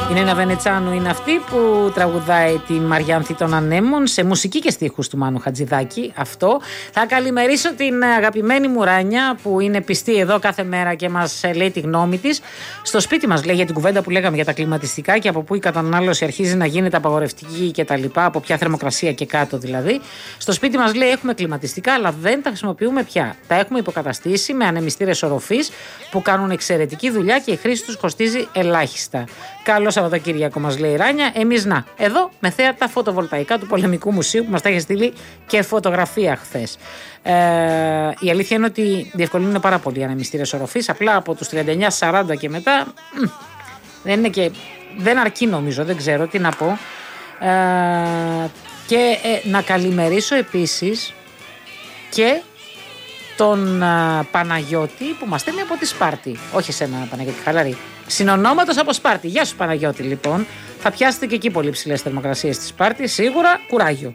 Η Νένα Βενετσάνου είναι αυτή που τραγουδάει τη Μαριάνθη των Ανέμων σε μουσική και στίχους του Μάνου Χατζηδάκη. Αυτό. Θα καλημερίσω την αγαπημένη μου Ράνια που είναι πιστή εδώ κάθε μέρα και μας λέει τη γνώμη της. Στο σπίτι μας λέει για την κουβέντα που λέγαμε για τα κλιματιστικά και από πού η κατανάλωση αρχίζει να γίνεται απαγορευτική και τα λοιπά, από ποια θερμοκρασία και κάτω δηλαδή. Στο σπίτι μας λέει έχουμε κλιματιστικά αλλά δεν τα χρησιμοποιούμε πια. Τα έχουμε υποκαταστήσει με ανεμιστήρες οροφής που κάνουν εξαιρετική δουλειά και η χρήση τους κοστίζει ελάχιστα. Καλό Σαββατοκύριακο μας λέει η Ράνια. Εμείς να, εδώ με θέα τα φωτοβολταϊκά του Πολεμικού Μουσείου που μας τα είχε στείλει και φωτογραφία χθες. Η αλήθεια είναι ότι διευκολύνουν πάρα πολύ οι ανεμιστήρες οροφής. Απλά από τους 39-40 και μετά δεν αρκεί νομίζω, δεν ξέρω τι να πω. Και να καλημερίσω επίσης και τον Παναγιώτη που μας στέλνει από τη Σπάρτη. Όχι εσένα Παναγιώτη, χαλαρή. Συνονόματος από Σπάρτη. Γεια σου Παναγιώτη λοιπόν. Θα πιάσετε και εκεί πολύ ψηλές θερμοκρασίες στη Σπάρτη. Σίγουρα κουράγιο.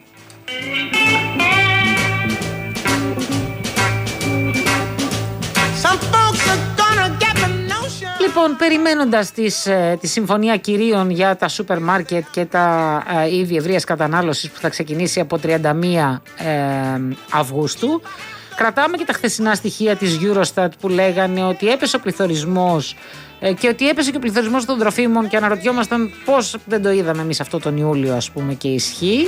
Λοιπόν, περιμένοντας τη συμφωνία κυρίων για τα σούπερ μάρκετ και τα είδη ευρείας κατανάλωσης που θα ξεκινήσει από 31 Αυγούστου, κρατάμε και τα χθεσινά στοιχεία της Eurostat που λέγανε ότι έπεσε ο πληθωρισμός και ότι έπεσε και ο πληθωρισμός των τροφίμων και αναρωτιόμασταν πώς δεν το είδαμε εμείς αυτό τον Ιούλιο ας πούμε και ισχύει.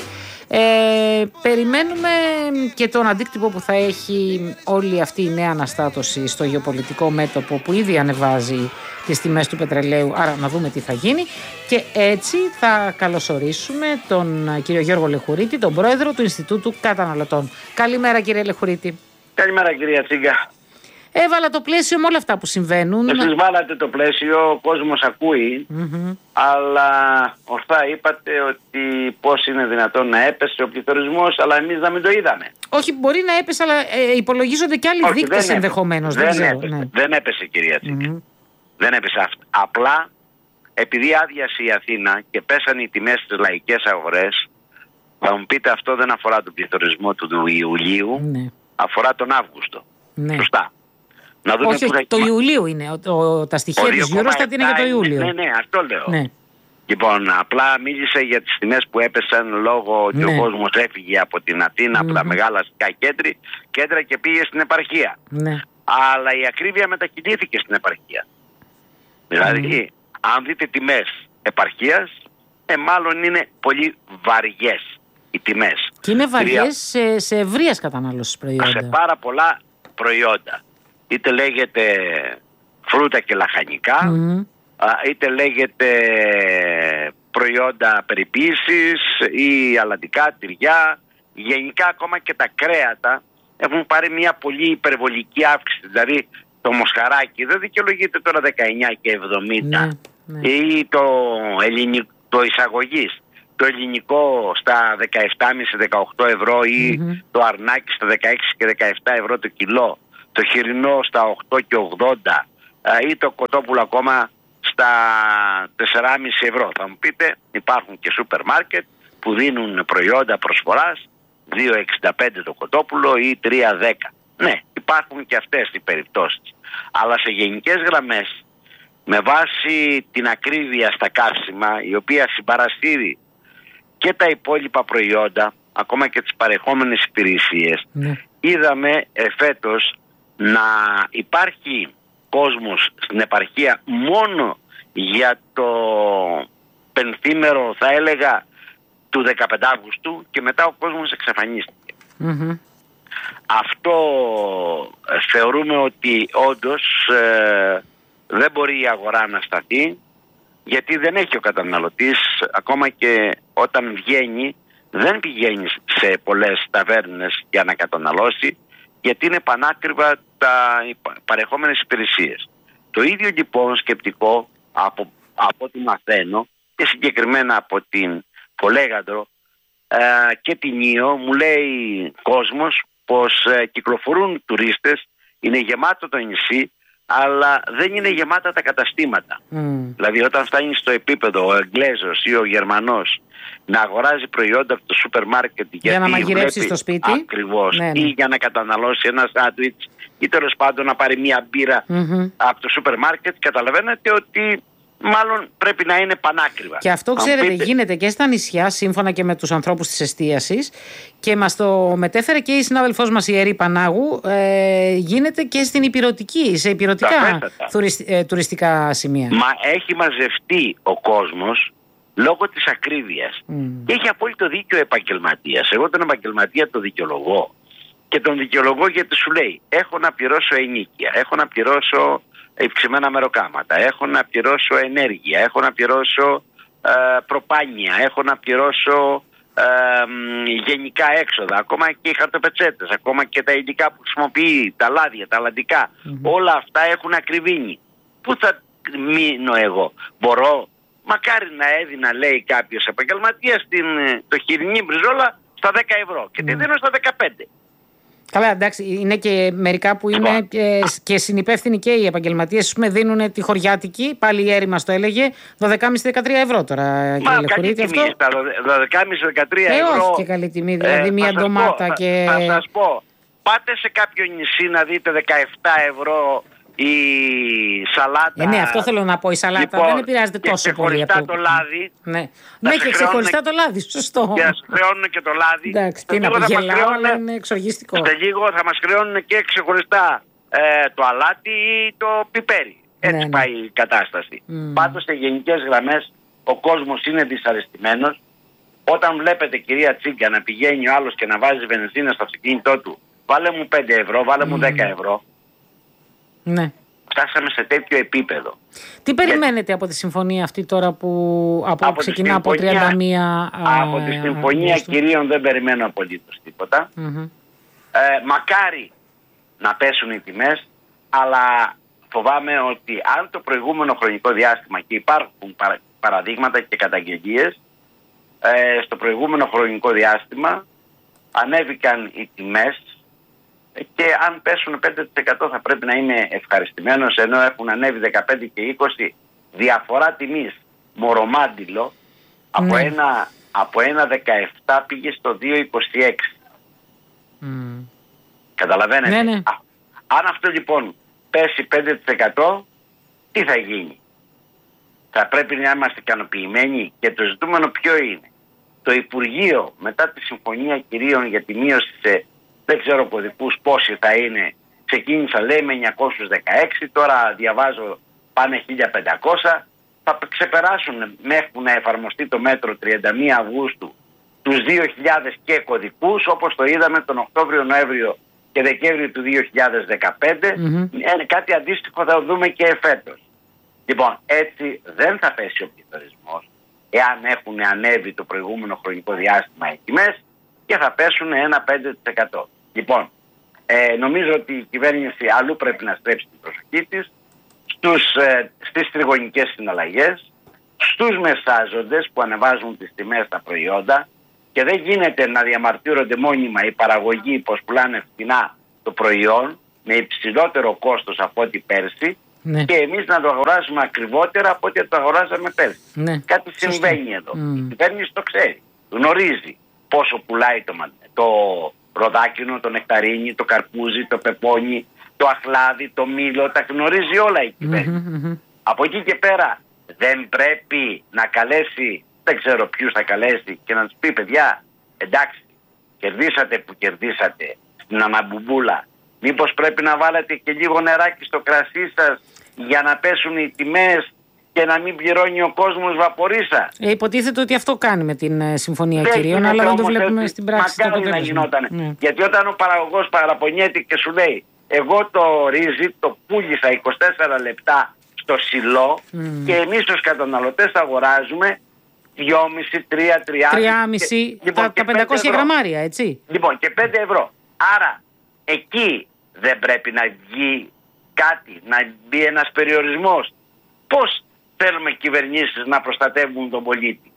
Περιμένουμε και τον αντίκτυπο που θα έχει όλη αυτή η νέα αναστάτωση στο γεωπολιτικό μέτωπο που ήδη ανεβάζει τις τιμές του πετρελαίου, άρα να δούμε τι θα γίνει και έτσι θα καλωσορίσουμε τον κύριο Γιώργο Λεχουρίτη, τον πρόεδρο του Ινστιτούτου Καταναλωτών. Καλημέρα κύριε Λεχουρίτη. Καλημέρα κυρία Τσίγκα. Έβαλα το πλαίσιο με όλα αυτά που συμβαίνουν. Εσείς βάλατε το πλαίσιο, ο κόσμος ακούει, αλλά ορθά είπατε ότι πώς είναι δυνατόν να έπεσε ο πληθωρισμός, αλλά εμείς να μην το είδαμε. Όχι, μπορεί να έπεσε, αλλά υπολογίζονται και άλλοι δείκτες ενδεχομένως. Δεν έπεσε κυρία Τσίγκα. Δεν έπεσε. Απλά επειδή άδειασε η Αθήνα και πέσανε οι τιμές στις λαϊκές αγορές, θα μου πείτε αυτό δεν αφορά τον πληθωρισμό του Ιουλίου, αφορά τον Αύγουστο. Σωστά. Να δούμε όχι, το Ιουλίου είναι. Τα στοιχεία της Eurostat είναι για το Ιούλιο. Ναι, αυτό λέω. Ναι. Λοιπόν, απλά μίλησε για τις τιμές που έπεσαν λόγω ότι ο κόσμος έφυγε από την Αθήνα, από τα μεγάλα αστικά κέντρα και πήγε στην επαρχία. Ναι. Αλλά η ακρίβεια μετακινήθηκε στην επαρχία. Δηλαδή, αν δείτε τιμές επαρχίας, μάλλον είναι πολύ βαριές οι τιμές. Και είναι βαριές σε ευρείας κατανάλωσης προϊόντα. Σε πάρα πολλά προϊόντα. Είτε λέγεται φρούτα και λαχανικά, είτε λέγεται προϊόντα περιποίησης ή αλατικά, τυριά. Γενικά ακόμα και τα κρέατα έχουν πάρει μια πολύ υπερβολική αύξηση. Δηλαδή το μοσχαράκι δεν δικαιολογείται τώρα 19 και 70 ή το εισαγωγής. Το ελληνικό στα 17,5-18 ευρώ ή το αρνάκι στα 16 και 17 ευρώ το κιλό. Το χοιρινό στα 8 και 80 ή το κοτόπουλο ακόμα στα 4,5 ευρώ. Θα μου πείτε υπάρχουν και σούπερ μάρκετ που δίνουν προϊόντα προσφοράς 2,65 το κοτόπουλο ή 3,10. Ναι, υπάρχουν και αυτές οι περιπτώσεις. Αλλά σε γενικές γραμμές με βάση την ακρίβεια στα καύσιμα η οποία συμπαρασύρει και τα υπόλοιπα προϊόντα ακόμα και τις παρεχόμενες υπηρεσίες είδαμε φέτος να υπάρχει κόσμος στην επαρχία μόνο για το πενθήμερο θα έλεγα του 15 Αύγουστου και μετά ο κόσμος εξαφανίστηκε. Αυτό θεωρούμε ότι όντως δεν μπορεί η αγορά να σταθεί γιατί δεν έχει ο καταναλωτής ακόμα και όταν βγαίνει δεν πηγαίνει σε πολλές ταβέρνες για να καταναλώσει γιατί είναι πανάκριβα τα παρεχόμενες υπηρεσίες. Το ίδιο λοιπόν σκεπτικό από ό,τι μαθαίνω και συγκεκριμένα από την Πολέγαντρο και την Ήο μου λέει κόσμος πως κυκλοφορούν τουρίστες, είναι γεμάτο το νησί αλλά δεν είναι γεμάτα τα καταστήματα. Δηλαδή όταν φτάνει στο επίπεδο ο Εγγλέζος ή ο Γερμανός να αγοράζει προϊόντα από το σούπερ μάρκετ για να μαγειρέψει στο σπίτι ακριβώς, ή για να καταναλώσει ένα σάντουιτς ή τέλος πάντων να πάρει μια μπύρα από το σούπερ μάρκετ, καταλαβαίνετε ότι μάλλον πρέπει να είναι πανάκριβα. Και αυτό, ξέρετε, γίνεται και στα νησιά, σύμφωνα και με τους ανθρώπους της εστίασης, και μας το μετέφερε και η συνάδελφός μας η Ερή Πανάγου, γίνεται και στην Ηπειρωτική, σε ηπειρωτικά τουριστικά σημεία. Μα έχει μαζευτεί ο κόσμος λόγω της ακρίβειας. Και έχει απόλυτο δίκιο ο επαγγελματίας. Εγώ τον επαγγελματία το δικαιολογώ. Και τον δικαιολογώ γιατί σου λέει: έχω να πληρώσω ενοίκια, έχω να πληρώσω υψημένα μεροκάματα, έχω να πληρώσω ενέργεια, έχω να πληρώσω προπάνια, έχω να πληρώσω γενικά έξοδα, ακόμα και οι χαρτοπετσέτες, ακόμα και τα υλικά που χρησιμοποιεί, τα λάδια, τα αλλαντικά. Όλα αυτά έχουν ακριβήνει. Πού θα μείνω εγώ? Μπορώ, μακάρι να έδινα, λέει κάποιος επαγγελματίας, το χοιρινή μπριζόλα στα 10 ευρώ και τη δίνω στα 15. Καλά, εντάξει, είναι και μερικά που είναι και συνυπεύθυνοι και οι επαγγελματίες. Δίνουν τη χωριάτικη, πάλι η Έρη μας το έλεγε, 12,5-13 ευρώ τώρα. Μα καλή τιμή στα 12,5-13 ευρώ. Όχι και καλή τιμή, δηλαδή μία ντομάτα και... Θα σας πω, πάτε σε κάποιο νησί να δείτε 17 ευρώ η σαλάτα. Ναι, αυτό θέλω να πω. Η σαλάτα λοιπόν, δεν επηρεάζεται τόσο πολύ. Και ξεχωριστά το λάδι. Ναι, και ξεχωριστά το λάδι. Σωστό. Και μας χρεώνουν και το λάδι. Εντάξει, τι να πω, γελάω, αλλά είναι εξοργιστικό. Σε λίγο θα μας χρεώνουν και ξεχωριστά το αλάτι ή το πιπέρι. Έτσι πάει η κατάσταση. Πάντως σε γενικές γραμμές ο κόσμος είναι δυσαρεστημένος. Όταν βλέπετε, κυρία Τσίγκα, να πηγαίνει ο άλλος και να βάζει βενζίνα στο αυτοκίνητό του, βάλε μου 5 ευρώ, βάλε μου 10 ευρώ. Ναι. Φτάσαμε σε τέτοιο επίπεδο. Τι περιμένετε από τη συμφωνία αυτή τώρα που ξεκινά από 31... Από τη συμφωνία κυρίων δεν περιμένω απολύτως τίποτα. Μακάρι να πέσουν οι τιμές, αλλά φοβάμαι ότι αν το προηγούμενο χρονικό διάστημα, και υπάρχουν παραδείγματα και καταγγελίες, στο προηγούμενο χρονικό διάστημα ανέβηκαν οι τιμές, και αν πέσουν 5% θα πρέπει να είμαι ευχαριστημένος, ενώ έχουν ανέβει 15 και 20, διαφορά τιμής μορομάντιλο από ένα 17 πήγε στο 2,26. Καταλαβαίνετε? Ναι. Αν αυτό λοιπόν πέσει 5%, τι θα γίνει? Θα πρέπει να είμαστε ικανοποιημένοι, και το ζητούμενο ποιο είναι? Το Υπουργείο μετά τη συμφωνία κυρίων για τη μείωση σε δεν ξέρω κωδικούς πόσοι θα είναι, ξεκίνησα λέει με 916, τώρα διαβάζω πάνε 1500, θα ξεπεράσουν μέχρι να εφαρμοστεί το μέτρο 31 Αυγούστου τους 2.000 και κωδικούς, όπως το είδαμε τον Οκτώβριο, Νοέμβριο και Δεκέμβριο του 2015. Κάτι αντίστοιχο θα δούμε και εφέτος. Λοιπόν, έτσι δεν θα πέσει ο πληθωρισμός εάν έχουν ανέβει το προηγούμενο χρονικό διάστημα οι τιμές, και θα πέσουν ένα 5%. Λοιπόν, νομίζω ότι η κυβέρνηση αλλού πρέπει να στρέψει την προσοχή της, στις τριγωνικές συναλλαγές, στους μεσάζοντες που ανεβάζουν τις τιμές στα προϊόντα, και δεν γίνεται να διαμαρτύρονται μόνιμα οι παραγωγοί πως πουλάνε φθηνά το προϊόν με υψηλότερο κόστος από ό,τι πέρσι, και εμείς να το αγοράζουμε ακριβότερα από ό,τι το αγοράζαμε πέρσι. Κάτι συμβαίνει εδώ. Η κυβέρνηση το ξέρει, γνωρίζει πόσο πουλάει το ροδάκινο, το νεκταρίνι, το καρπούζι, το πεπόνι, το αχλάδι, το μήλο, τα γνωρίζει όλα η κυβέρνηση. Από εκεί και πέρα δεν πρέπει να καλέσει, δεν ξέρω ποιους θα καλέσει, και να τους πει: παιδιά, εντάξει, κερδίσατε που κερδίσατε στην αναμπουμπούλα, μήπως πρέπει να βάλετε και λίγο νεράκι στο κρασί σας για να πέσουν οι τιμές και να μην πληρώνει ο κόσμος βαπορίσσα? Υποτίθεται ότι αυτό κάνει με την συμφωνία κυρίων, αλλά δεν το βλέπουμε στην πράξη. Μακάρι να γινόταν. Γιατί όταν ο παραγωγός παραπονιέται και σου λέει: εγώ το ρύζι το πούλησα 24 λεπτά στο σιλό, και εμείς τους καταναλωτές αγοράζουμε 2,5, 3,5 τα 500 γραμμάρια, έτσι. Λοιπόν, και 5 ευρώ. Άρα εκεί δεν πρέπει να βγει κάτι, να μπει ένας περιορισμός? Πώς θέλουμε κυβερνήσεις να προστατεύουν τον πολίτη?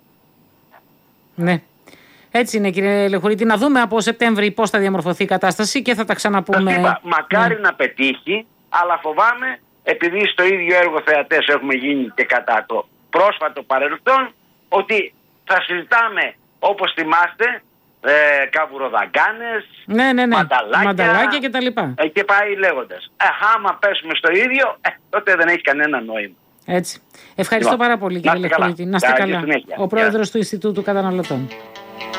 Ναι. Έτσι είναι, κύριε Λεχουρίτη. Να δούμε από Σεπτέμβρη πώς θα διαμορφωθεί η κατάσταση και θα τα ξαναπούμε. Μακάρι να πετύχει, αλλά φοβάμαι, επειδή στο ίδιο έργο θεατές έχουμε γίνει και κατά το πρόσφατο παρελθόν, ότι θα συζητάμε, όπως θυμάστε, καβουροδαγκάνες, μανταλάκια κτλ. Και πάει λέγοντας. Άμα πέσουμε στο ίδιο, τότε δεν έχει κανένα νόημα. Έτσι. Ευχαριστώ πάρα πολύ, κύριε Λευκολίτη. Να είστε καλά. Ο πρόεδρος του Ινστιτούτου Καταναλωτών.